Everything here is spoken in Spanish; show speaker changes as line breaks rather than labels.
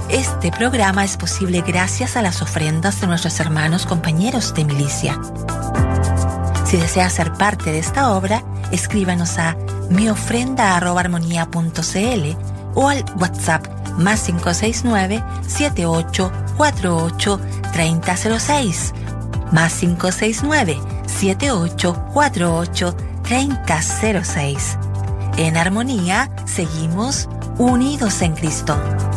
Este programa es posible gracias a las ofrendas de nuestros hermanos compañeros de milicia. Si desea ser parte de esta obra, escríbanos a miofrenda@armonía.cl o al WhatsApp +569 7848 3006, +569 7848 3006. En Armonía seguimos unidos en Cristo.